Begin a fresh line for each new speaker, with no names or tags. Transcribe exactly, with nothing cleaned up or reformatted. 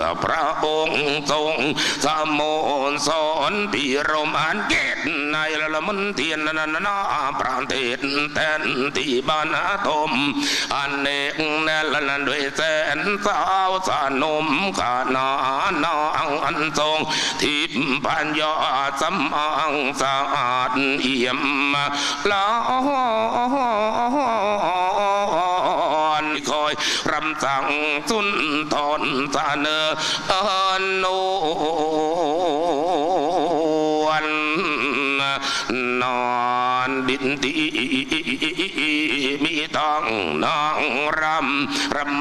พระองค์ทรงสมนสอนปีรมอันเกตในละมุนเทียนนานาประเทศแทนที่บ้านตมอันเอกแน่ละด้วยแสนสาวสนมขานานาอันทรงทิพพัญญาสำอังสะอาดเอี่ยมลาคอยรำสั่งสุนทรสาเนอโนวันนอนดินดีมีต้องนางรำรำ